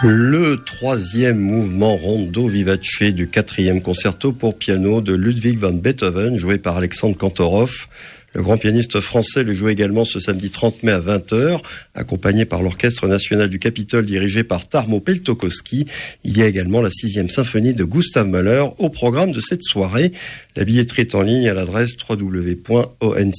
Le troisième mouvement rondo vivace du quatrième concerto pour piano de Ludwig van Beethoven, joué par Alexandre Kantorov. Le grand pianiste français le joue également ce samedi 30 mai à 20h, accompagné par l'Orchestre national du Capitole dirigé par Tarmo Peltokoski. Il y a également la 6e symphonie de Gustav Mahler au programme de cette soirée. La billetterie est en ligne à l'adresse www.onc.ch.